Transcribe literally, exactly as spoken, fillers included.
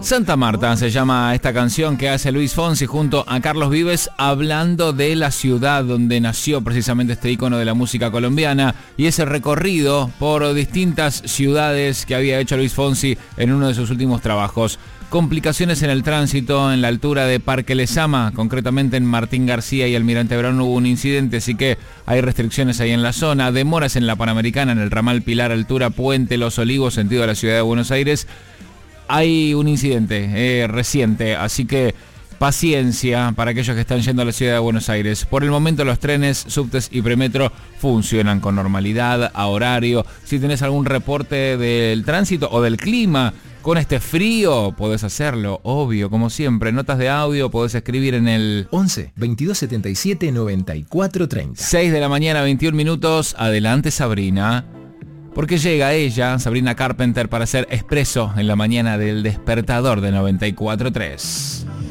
Santa Marta se llama esta canción que hace Luis Fonsi junto a Carlos Vives, hablando de la ciudad donde nació precisamente este ícono de la música colombiana y ese recorrido por distintas ciudades que había hecho Luis Fonsi en uno de sus últimos trabajos. Complicaciones en el tránsito en la altura de Parque Lezama, concretamente en Martín García y Almirante Brown hubo un incidente, así que hay restricciones ahí en la zona. Demoras en la Panamericana, en el ramal Pilar, altura Puente Los Olivos, sentido de la ciudad de Buenos Aires. Hay un incidente eh, reciente, así que paciencia para aquellos que están yendo a la ciudad de Buenos Aires. Por el momento los trenes, subtes y premetro funcionan con normalidad, a horario. Si tenés algún reporte del tránsito o del clima con este frío, podés hacerlo, obvio, como siempre. Notas de audio podés escribir en el once, veintidós setenta y siete, noventa y cuatro treinta. seis de la mañana, veintiún minutos. Adelante, Sabrina. Porque llega ella, Sabrina Carpenter, para hacer Expreso en la mañana del despertador de noventa y cuatro tres.